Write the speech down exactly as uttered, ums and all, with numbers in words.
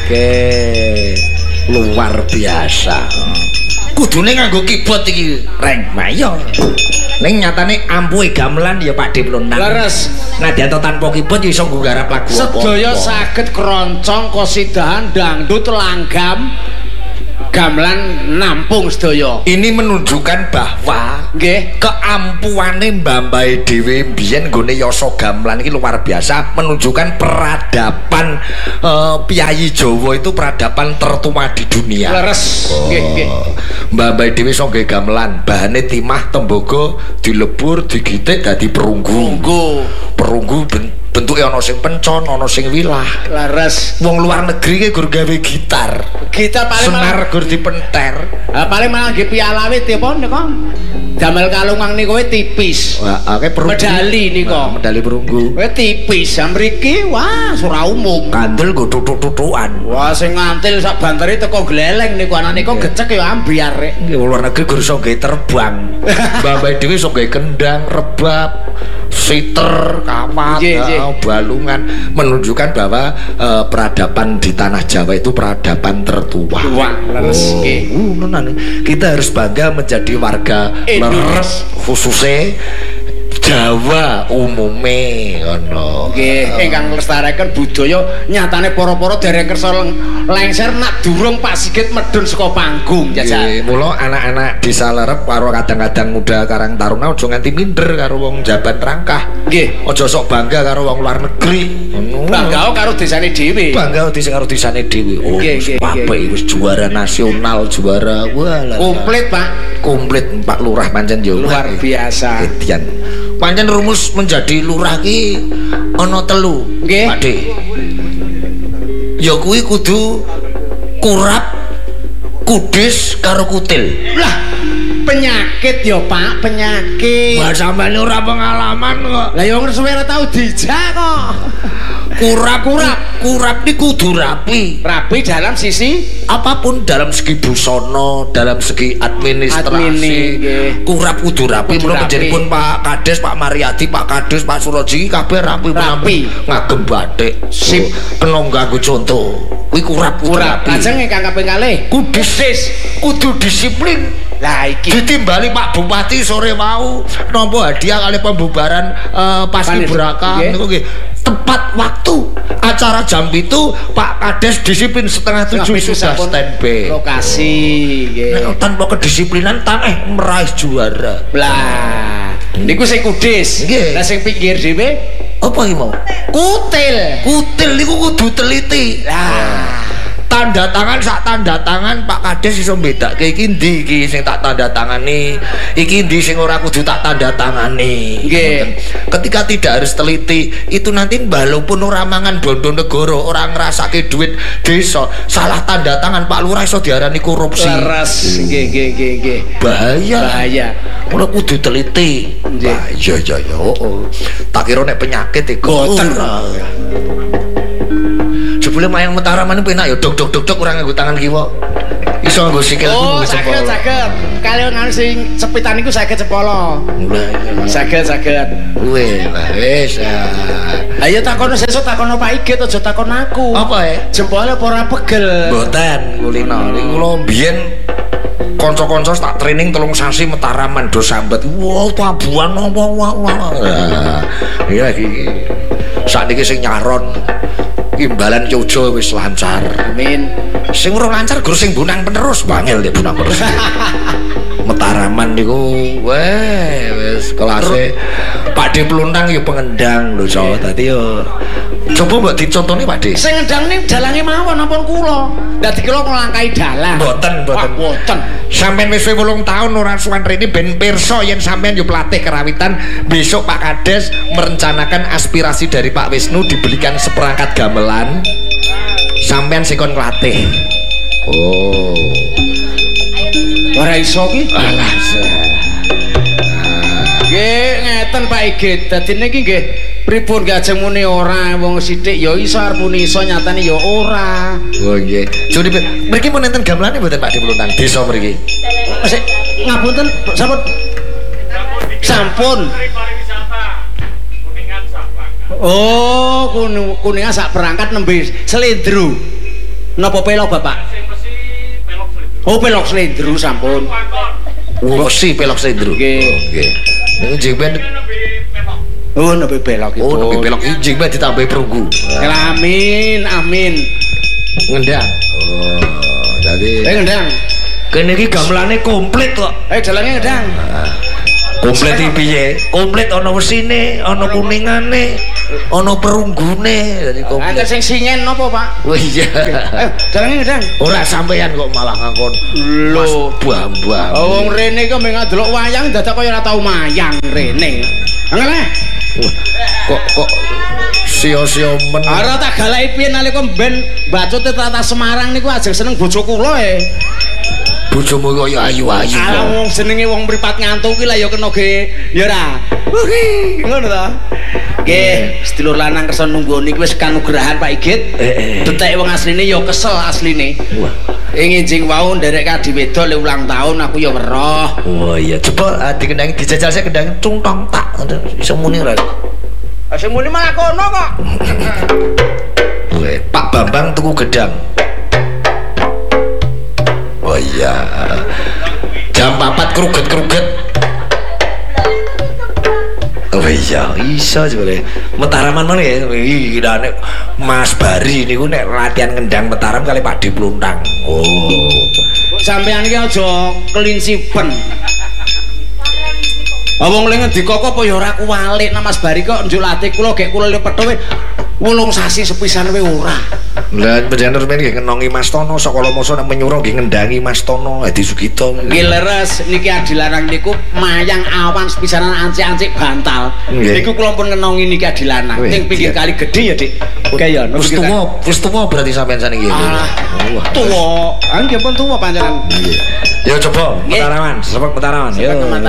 Oke. Luar biasa. Kudune nganggo keyboard iki, Reng. Nah iya. Ning nyatane ampuhe gamelan ya Pak De Plundang. Leres. Nadyan to tanpa keyboard ya iso nggarap lagu apa. Sedaya saged keroncong kosidahan dangdut langgam gamelan nampung sedaya. Ini menunjukkan bahwa nggih keampuane mbambahe dhewe biyen nggone yasa gamelan iki luar biasa, menunjukkan peradaban uh, Piyayi Jawa itu peradaban tertua di dunia. Leres. Nggih oh. nggih. Mbambahe dhewe iso nggawe gamelan, bahane timah tembaga dilebur digitik dadi perunggu. Perunggu. Perunggu bentuknya ana sing pencon, ana sing wilah. Laras. Wong luar negeri ki gur gawe gitar. Gitar paling senar gur dipenter. Ha paling malah nggih pialawit ya pon niku. Damel kalungang niku tipis. Wah, akeh perunggu. Medali niku. Nah, medali perunggu. Kowe tipis, mriki wah ora umum. Kandel nggo tutuk-tutukan. Wah, sing ngantil sak banteri teko gleleng niku anane niku gecek ya ambiar rek. Nggih luar negeri gur iso gawe terbang. Mbah-mbah dhewe iso gawe kendang, rebab, siter, kawat, balungan, menunjukkan bahwa uh, peradaban di tanah Jawa itu peradaban tertua. Wah, leres nggih. Oh, uh, kita harus bangga menjadi warga leres khususnya Jawa umume ngono. Nggih, ingkang nglestarekaken budaya nyatane para-para dereng kersa lengser nak durung Pak Sigit medun saka panggung jajal. Nggih, mula anak-anak desa Lerep karo kadang-kadang muda Karang Taruna aja nganti minder karo wong Jaban Rangkah. Nggih, aja sok bangga karo wong luar negeri. Ngono. Bangga karo desane dhewe. Bangga desa karo desane dhewe. Oh, nggih, nggih. Wis juara nasional, juara wah. Komplit, Pak. Komplit Pak Lurah pancen yo luar biasa. Edian. Pancen rumus menjadi lurah ki ana telu. Nggih. Pak De. Ya kuwi kudu kurap, kudis karo kutil. Lah, penyakit ya Pak, penyakit. Wah sampeyan ora pengalaman kok. Lah ya suwe ora tau dijak kok. Kurap kurap kurap ini kudu rapi rapi dalam sisi apapun, dalam segi busana, dalam segi administrasi. Admini, kurap kudu rapi. Mulai menjadipun Pak Kades, Pak Mariadi, Pak Kades, Pak Suroji kabeh rapi, rapi. Ngagem batik sip kena nganggo contoh kuwi kurap kudu rapi. Lajeng ingkang kaping kalih kudis kudu disiplin. Lah iki ditimbali Pak Bupati sore mau nampa hadiah kali pembubaran uh, Paskibraka niku nggih tepat waktu acara jam itu Pak Kades disiplin setengah tujuh sudah standby lokasi nggih. Nek tanpa kedisiplinan taneh meraih juara. Lah niku sing kudis. Lah sing pinggir dhewe apa iki mau? Kutil. Kutil niku kudu teliti. Lah tanda tangan sak tanda tangan Pak Kades iso mbedake iki ndi iki sing tak tanda tangani, iki ndi sing ora kudu tak tanda tangani. Nggih. Ketika tidak harus teliti, itu nanti walaupun ora mangan bondo negara, ora ngrasake duit desa, salah tanda tangan Pak Lurah iso diarani korupsi. Leres. Nggih nggih nggih nggih. Bahaya. Bahaya. Ora kudu teliti. Bahaya ya ya. Tak kira nek penyakit iku. Boten. Jebule mayang Mataraman penak ya dok dok dok dok ora nganggo tangan kiwa. Iso nganggo sikil oh, saged saged. Kalian nang sing cepitan niku saged cepolo. Saged saged. Weh, wis. Ayo takono sesuk takono Pak Igit aja takon aku. Apa e? Jempole apa ora pegel? Mboten, kulino. Niku kula mbiyen kanca-kanca tak training telung sasi Mataraman do sambet. Wow, tabuhan apa wah. Iya iki. Sakniki sing nyaron imbalan Yojo wis lancar. Amin. Sing ora lancar gur sing bunang penerus bangel ya bunang penerus. Mataraman niku weh wis kelase Pak De Plundang ya pengendang lho so. Dadi yo coba mbok dicontoni Pak De. Sing ngendang ning dalange mawon ampun kula. Dadi kula nglangkai dalan. Mboten mboten. Mboten. Sampeyan wis wolung taun ora suwan rene ben pirsa yen sampeyan yo pelatih kerawitan, besok Pak Kades merencanakan aspirasi dari Pak Wisnu dibelikan seperangkat gamelan. Sampeyan sing kon nglatih. Oh. Ora iso ki? Alah. Nggih, ngeten Pak Igit. Dadi niki nggih pripun gajeng muni ora wong sithik ya iso arep muni iso nyatane ya ora. Oh nggih. Judi mriki pun enten gamelane mboten Pak De Plundang desa mriki. Sik ngapunten sampun. Sampun. Oh, kuningan sak perangkat nembe slendro. Napa pelok Bapak? Oh pelok slendro sampun. Wesi pelok slendro. Nggih. Nggih. Niku jeng ben Oh nepi belok itu. Oh nepi belok iki jeng ben ditambahi perunggu. Amin amin. Ngendang. Oh, dadi Eh ngendang. kene iki gamelane komplit kok. Eh dalange ngendang. Komplit iki piye? Komplit ana wesine, ana kuningane, ana perunggune, dadi komplit. Angger sing sinyen napa, Pak? Oh iya. Eh, dalange ngendang. Ora sampeyan kok malah ngakon. Lho, Bambang. oh, wong rene kok mung ndelok wayang dadak kaya ora tau mayang rene. Angel Kok kok sia-sia men. Ora tak galaki piye nalika ben bacute Tata Semarang niku ajeng seneng bojo kula e. Bojomu kaya ayu-ayu. Ah wong jenenge wong mripat ngantuk ki lah ya kena ge ya ora. Uhi, ngono ta. Nggih, sedulur lanang kersa nunggu niki wis kanugrahan Pak Igit. Heeh. Detek wong asline ya kesel asline. Wah. Ing enjing wau nderek kadi wedok le ulang tahun aku ya weruh. Oh iya, coba uh, dikendangi dijajal saya kendangi cungtong tak iso muni ora. Sing muni malah kono kok. Weh, Pak Bambang tuku gedang. Oh iya. Jam papat kruget-kruget. Oh iya, iso jebule. Metaraman mana ya? Iki kirane Mas Bari niku nek latihan ngendang Mataram kali Pak Di Pluntang. Oh. Sampeyan iki aja kelinsipen. Ah wong le ngendika kok apa ya ora kuwalik nang Mas Bari kok njuk latih kula gek kula le petho wolung sasi sepisan we ora. Lah panjenengan men nggih ngenongi Mas Tono saka Lomoso nek menyuruh nggih ngendangi Mas Tono Hadi Sugito. Nggih leres niki Adi Lanang niku mayang awan sepisanan ancik-ancik bantal. Niku kula pun ngenongi niki Adi Lanang. Ning pinggir kali gedhe ya, Dik. Kaya Wis tuwa, wis tuwa berarti sampean saniki. Ah, tuwa. Ah nggih pun tuwa panjenengan. Nggih. Ya coba Mataraman, sebab Mataraman. Yo.